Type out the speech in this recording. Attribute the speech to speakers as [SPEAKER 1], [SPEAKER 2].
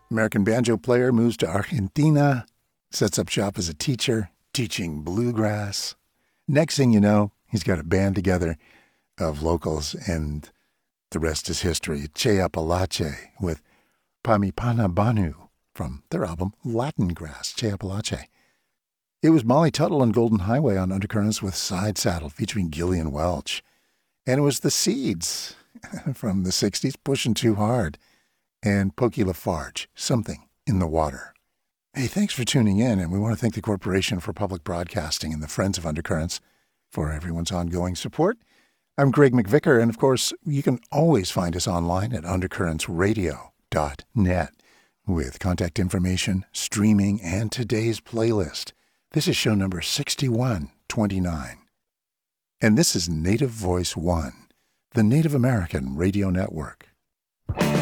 [SPEAKER 1] American banjo player moves to Argentina, sets up shop as a teacher, teaching bluegrass. Next thing you know, he's got a band together of locals, and the rest is history. Che Apalache with Pamipana Banu from their album Latin Grass, Che Apalache. It was Molly Tuttle and Golden Highway on Undercurrents with Side Saddle featuring Gillian Welch. And it was the Seeds from the 60s, Pushing Too Hard, and Pokey Lafarge, Something in the Water. Hey, thanks for tuning in, and we want to thank the Corporation for Public Broadcasting and the Friends of Undercurrents for everyone's ongoing support. I'm Greg McVicker, and of course, you can always find us online at undercurrentsradio.net with contact information, streaming, and today's playlist. This is show number 6129. And this is Native Voice One, the Native American Radio Network.